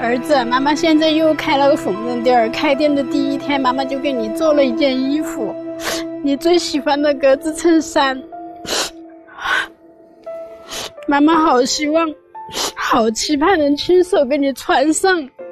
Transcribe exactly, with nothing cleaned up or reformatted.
儿子，妈妈现在又开了个缝纫店，开店的第一天，妈妈就给你做了一件衣服，你最喜欢的格子衬衫。妈妈好希望，好期盼能亲手给你穿上。